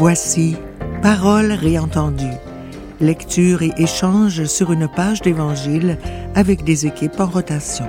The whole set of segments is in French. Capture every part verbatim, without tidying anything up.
Voici Paroles réentendues. Lecture et échange sur une page d'Évangile avec des équipes en rotation.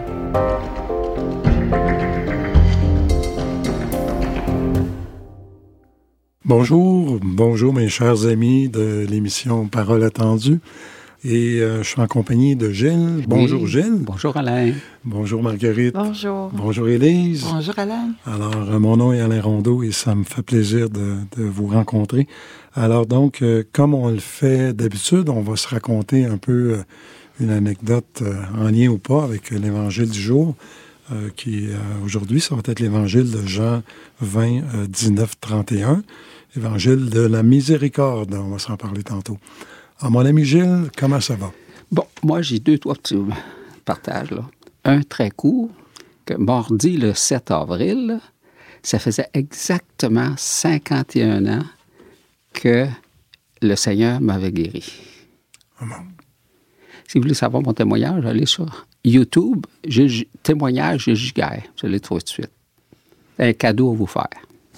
Bonjour, bonjour mes chers amis de l'émission Paroles attendues. Et euh, je suis en compagnie de Gilles. Bonjour oui. Gilles. Bonjour Alain. Bonjour Marguerite. Bonjour. Bonjour Élise. Bonjour Alain. Alors, euh, mon nom est Alain Rondeau et ça me fait plaisir de, de vous rencontrer. Alors donc, euh, comme on le fait d'habitude, on va se raconter un peu euh, une anecdote euh, en lien ou pas avec euh, l'Évangile du jour, euh, qui euh, aujourd'hui, ça va être l'Évangile de Jean vingt, euh, dix-neuf, trente et un, Évangile de la miséricorde, on va s'en parler tantôt. Alors, mon ami Gilles, comment ça va? Bon, moi, j'ai deux, trois petits partages, là. Un très court, que mardi, le sept avril, là, ça faisait exactement cinquante et un ans que le Seigneur m'avait guéri. Oh bon. Si vous voulez savoir mon témoignage, allez sur YouTube, j'ai, témoignage de Giguère. Je l'ai trouvé tout de suite. C'est un cadeau à vous faire.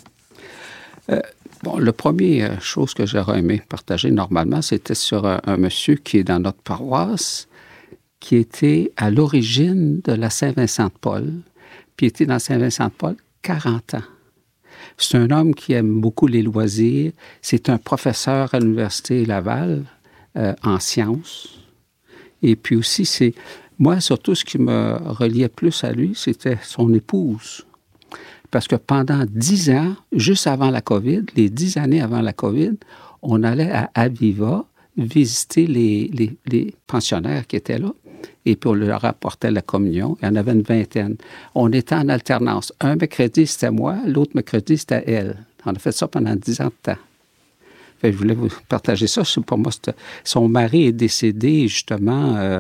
Euh, Bon, la première chose que j'aurais aimé partager normalement, c'était sur un, un monsieur qui est dans notre paroisse, qui était à l'origine de la Saint-Vincent-de-Paul, puis était dans Saint-Vincent-de-Paul quarante ans. C'est un homme qui aime beaucoup les loisirs. C'est un professeur à l'Université Laval euh, en sciences. Et puis aussi, c'est moi, surtout, ce qui me reliait plus à lui, c'était son épouse. Parce que pendant dix ans, juste avant la COVID, les dix années avant la COVID, on allait à Aviva visiter les, les, les pensionnaires qui étaient là, et puis on leur apportait la communion. Il y en avait une vingtaine. On était en alternance. Un mercredi, c'était moi, l'autre mercredi, c'était elle. On a fait ça pendant dix ans de temps. Fait que je voulais vous partager ça. Pour moi, c'était... son mari est décédé justement euh,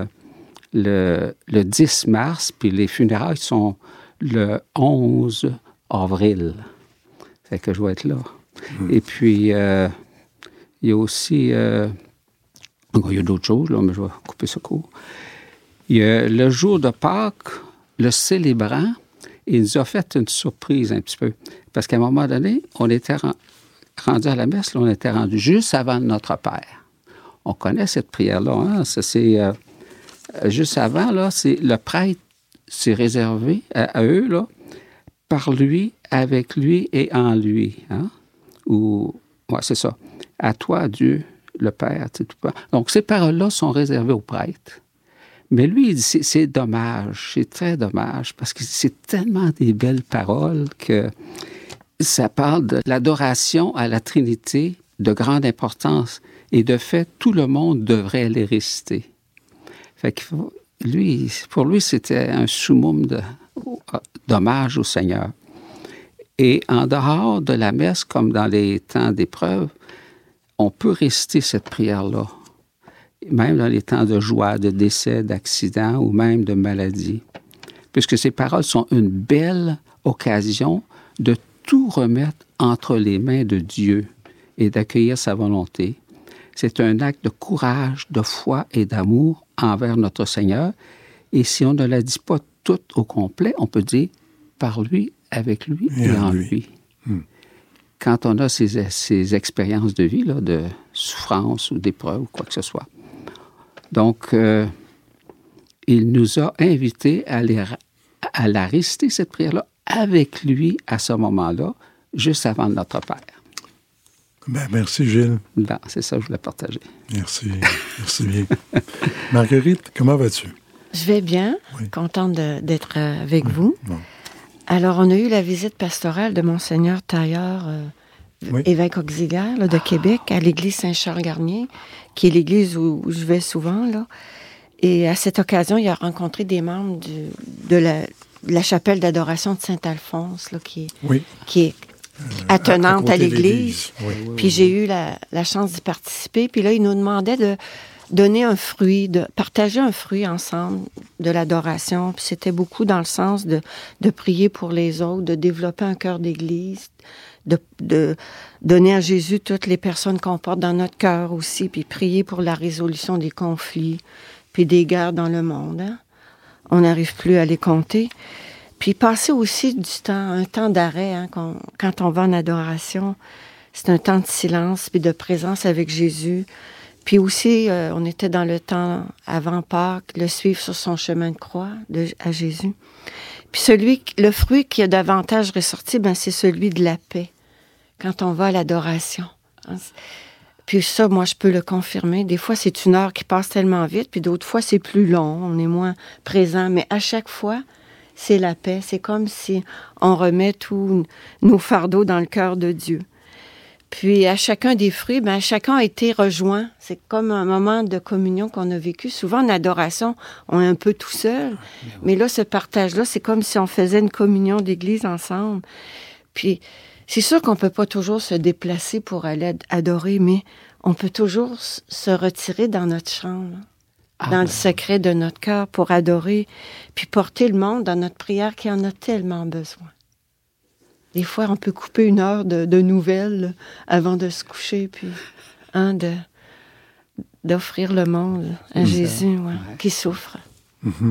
le, le dix mars, puis les funérailles sont le onze avril. Fait que je vais être là. Mmh. Et puis, euh, il y a aussi... Euh, il y a d'autres choses, là, mais je vais couper ça court. Il y a le jour de Pâques, le célébrant, il nous a fait une surprise un petit peu. Parce qu'à un moment donné, on était rendu à la messe, là, on était rendu juste avant Notre Père. On connaît cette prière-là. Hein? Ça, c'est... Euh, juste avant, là, c'est le prêtre s'est réservé à, à eux, là, par lui, avec lui et en lui. Hein? Ou, ouais, c'est ça. À toi, Dieu, le Père. Tu sais, tout pas. Donc, ces paroles-là sont réservées aux prêtres. Mais lui, il dit, c'est, c'est dommage, c'est très dommage, parce que c'est tellement des belles paroles que ça parle de l'adoration à la Trinité de grande importance. Et de fait, tout le monde devrait les réciter. Fait que lui, pour lui, c'était un summum de... d'hommage au Seigneur. Et en dehors de la messe, comme dans les temps d'épreuve, on peut réciter cette prière-là, même dans les temps de joie, de décès, d'accident ou même de maladie, puisque ces paroles sont une belle occasion de tout remettre entre les mains de Dieu et d'accueillir sa volonté. C'est un acte de courage, de foi et d'amour envers notre Seigneur. Et si on ne la dit pas tout au complet, on peut dire par lui, avec lui et, et en lui. lui. Hmm. Quand on a ces, ces expériences de vie, là, de souffrance ou d'épreuve ou quoi que ce soit. Donc, euh, il nous a invités à, les, à la réciter, cette prière-là, avec lui à ce moment-là, juste avant Notre Père. Ben, merci, Gilles. Ben, c'est ça que je voulais partager. Merci, merci bien. Marguerite, comment vas-tu? Je vais bien, oui. Contente de, d'être avec oui. vous. Bon. Alors, on a eu la visite pastorale de Monseigneur Tailleur, euh, oui. évêque auxiliaire là, de Québec, à l'église Saint-Charles-Garnier, qui est l'église où, où je vais souvent. Là. Et à cette occasion, il a rencontré des membres du, de, la, de la chapelle d'adoration de Saint-Alphonse, là, qui, est, oui. qui est attenante à, à l'église. Oui. Puis j'ai eu la, la chance d'y participer. Puis là, il nous demandait de donner un fruit, de partager un fruit ensemble de l'adoration. Puis c'était beaucoup dans le sens de, de prier pour les autres, de développer un cœur d'église, de, de donner à Jésus toutes les personnes qu'on porte dans notre cœur aussi, puis prier pour la résolution des conflits, puis des guerres dans le monde. Hein? On n'arrive plus à les compter. Puis passer aussi du temps, un temps d'arrêt, hein, quand on va en adoration. c'est un temps de silence puis de présence avec Jésus. Puis aussi, euh, on était dans le temps avant Pâques, le suivre sur son chemin de croix de, à Jésus. Puis celui, le fruit qui a davantage ressorti, ben, c'est celui de la paix, quand on va à l'adoration. Hein? Puis ça, moi, je peux le confirmer. Des fois, c'est une heure qui passe tellement vite, puis d'autres fois, c'est plus long, on est moins présent. Mais à chaque fois, c'est la paix. C'est comme si on remet tous nos fardeaux dans le cœur de Dieu. Puis à chacun des fruits, ben, chacun a été rejoint. C'est comme un moment de communion qu'on a vécu. Souvent, en adoration, on est un peu tout seul. Mais là, ce partage-là, c'est comme si on faisait une communion d'église ensemble. Puis c'est sûr qu'on ne peut pas toujours se déplacer pour aller adorer, mais on peut toujours se retirer dans notre chambre, ah, dans ben. le secret de notre cœur pour adorer, puis porter le monde dans notre prière qui en a tellement besoin. Des fois, on peut couper une heure de, de nouvelles avant de se coucher, puis hein, de, d'offrir le monde à mmh. Jésus ouais, ouais. qui souffre. Mmh.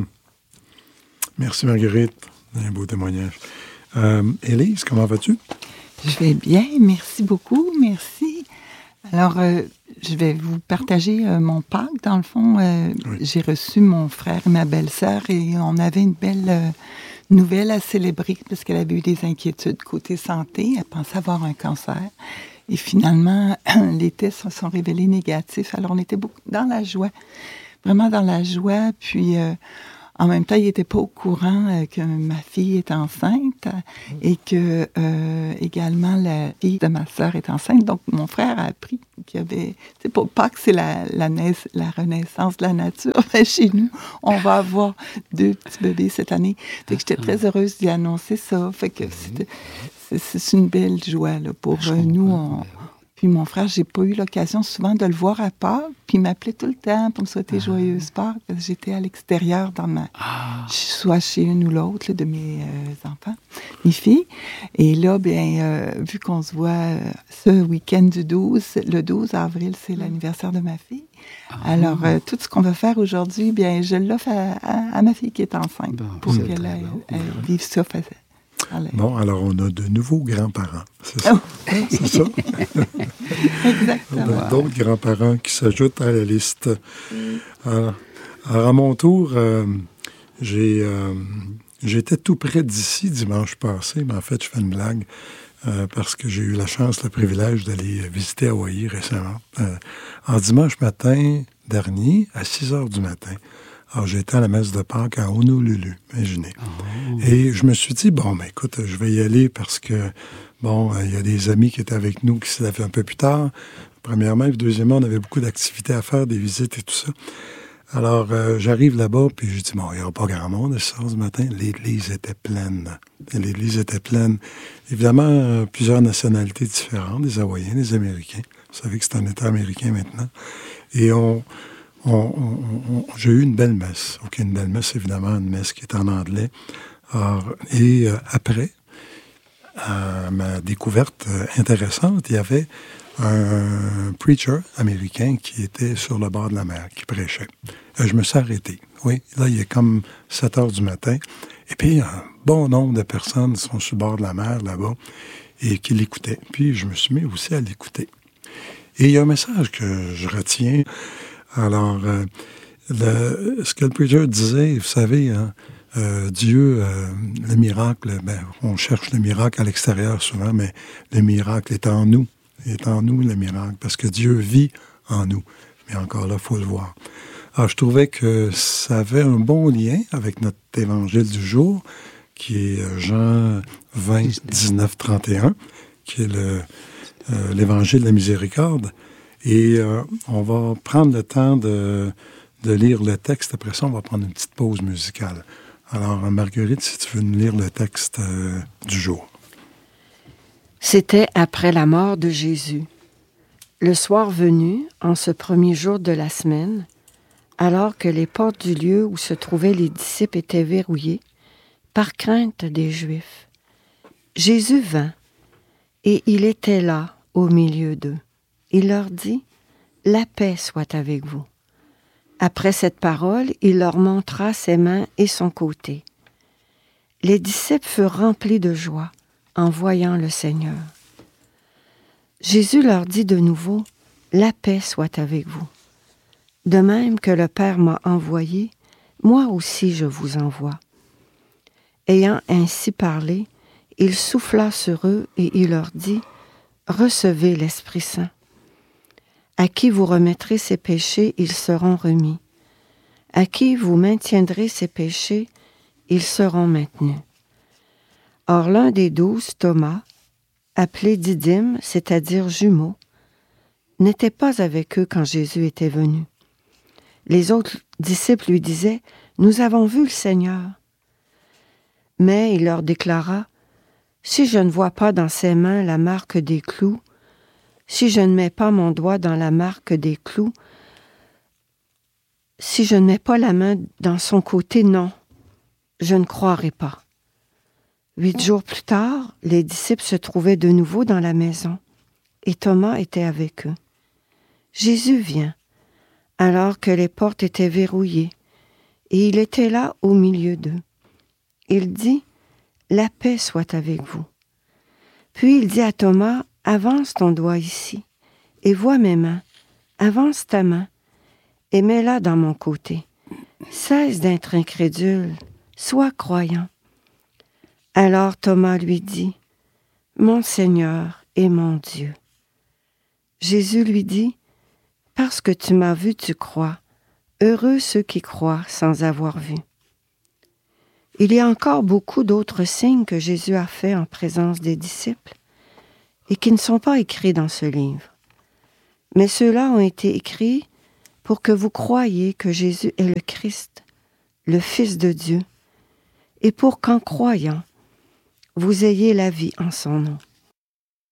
Merci Marguerite, un beau témoignage. Euh, Élise, comment vas-tu? Je vais bien, merci beaucoup, merci. Alors, euh, je vais vous partager euh, mon Pâques. Dans le fond, euh, oui. j'ai reçu mon frère et ma belle-sœur et on avait une belle euh, nouvelle à célébrer parce qu'elle avait eu des inquiétudes côté santé. Elle pensait avoir un cancer. Et finalement, les tests se sont révélés négatifs. Alors, on était beaucoup dans la joie, vraiment dans la joie. Puis, euh, en même temps, il n'était pas au courant euh, que ma fille est enceinte et que euh, également la fille de ma sœur est enceinte. Donc, mon frère a appris qu'il y avait... C'est pas, pas que c'est la, la, naisse, la renaissance de la nature, mais chez nous, on va avoir deux petits bébés cette année. Fait que j'étais très heureuse d'y annoncer ça. Fait que c'était, c'est, c'est une belle joie là, pour euh, nous. On, Puis mon frère, j'ai pas eu l'occasion souvent de le voir à Pâques, puis il m'appelait tout le temps pour me souhaiter ah. joyeuse Pâques, parce que j'étais à l'extérieur dans ma... Ah. soit chez une ou l'autre là, de mes euh, enfants, mes filles. Et là, bien, euh, vu qu'on se voit euh, ce week-end du douze, le douze avril, c'est l'anniversaire de ma fille. Ah. Alors, euh, tout ce qu'on va faire aujourd'hui, bien, je l'offre à, à, à ma fille qui est enceinte, bon, pour qu'elle bon. elle, elle vive ça facile. Allez. Bon, alors on a de nouveaux grands-parents, c'est ça? Oh. C'est ça? Exactement. On a d'autres grands-parents qui s'ajoutent à la liste. Mm. Alors, alors, à mon tour, euh, j'ai, euh, j'étais tout près d'ici dimanche passé, mais en fait, je fais une blague, euh, parce que j'ai eu la chance, le privilège d'aller visiter Hawaï récemment. Euh, en dimanche matin dernier, à six heures du matin, alors, j'étais à la messe de Pâques à Honolulu, imaginez. Oh. Et je me suis dit, bon, ben écoute, je vais y aller parce que, bon, il y a des amis qui étaient avec nous qui se lèvent un peu plus tard. Premièrement, puis deuxièmement, on avait beaucoup d'activités à faire, des visites et tout ça. Alors, euh, j'arrive là-bas, puis je dis, bon, il n'y aura pas grand monde à six heures du matin. L'église était pleine. L'église était pleine. Évidemment, euh, plusieurs nationalités différentes, des Hawaïens, des Américains. Vous savez que c'est un État américain maintenant. Et on... On, on, on, j'ai eu une belle messe. OK, une belle messe, évidemment, une messe qui est en anglais. Alors, et euh, après, à ma découverte euh, intéressante, il y avait un preacher américain qui était sur le bord de la mer, qui prêchait. Euh, je me suis arrêté. Oui, là, il est comme sept heures du matin. Et puis, un bon nombre de personnes sont sur le bord de la mer, là-bas, et qui l'écoutaient. Puis, je me suis mis aussi à l'écouter. Et il y a un message que je retiens. Alors, euh, le, ce que le preacher disait, vous savez, hein, euh, Dieu, euh, le miracle, ben, on cherche le miracle à l'extérieur souvent, mais le miracle est en nous. Il est en nous, le miracle, parce que Dieu vit en nous. Mais encore là, il faut le voir. Alors, je trouvais que ça avait un bon lien avec notre évangile du jour, qui est Jean vingt, dix-neuf, trente et un, qui est le, euh, l'évangile de la miséricorde. Et euh, on va prendre le temps de, de lire le texte. Après ça, on va prendre une petite pause musicale. Alors, Marguerite, si tu veux nous lire le texte euh, du jour. C'était après la mort de Jésus. Le soir venu, en ce premier jour de la semaine, alors que les portes du lieu où se trouvaient les disciples étaient verrouillées, par crainte des Juifs, Jésus vint, et il était là, au milieu d'eux. Il leur dit, « La paix soit avec vous. » Après cette parole, il leur montra ses mains et son côté. Les disciples furent remplis de joie en voyant le Seigneur. Jésus leur dit de nouveau, « La paix soit avec vous. De même que le Père m'a envoyé, moi aussi je vous envoie. » Ayant ainsi parlé, il souffla sur eux et il leur dit, « Recevez l'Esprit Saint. À qui vous remettrez ses péchés, ils seront remis. À qui vous maintiendrez ses péchés, ils seront maintenus. » Or l'un des douze, Thomas, appelé Didyme, c'est-à-dire jumeau, n'était pas avec eux quand Jésus était venu. Les autres disciples lui disaient, « Nous avons vu le Seigneur. » Mais il leur déclara, « Si je ne vois pas dans ses mains la marque des clous, si je ne mets pas mon doigt dans la marque des clous, si je ne mets pas la main dans son côté, non, je ne croirai pas. » Huit jours plus tard, les disciples se trouvaient de nouveau dans la maison, et Thomas était avec eux. Jésus vient, alors que les portes étaient verrouillées, et il était là au milieu d'eux. Il dit, « La paix soit avec vous. » Puis il dit à Thomas, « Avance ton doigt ici, et vois mes mains. Avance ta main, et mets-la dans mon côté. Cesse d'être incrédule, sois croyant. » Alors Thomas lui dit, « Mon Seigneur et mon Dieu. » Jésus lui dit, « Parce que tu m'as vu, tu crois. Heureux ceux qui croient sans avoir vu. » Il y a encore beaucoup d'autres signes que Jésus a faits en présence des disciples et qui ne sont pas écrits dans ce livre. Mais ceux-là ont été écrits pour que vous croyiez que Jésus est le Christ, le Fils de Dieu, et pour qu'en croyant, vous ayez la vie en son nom.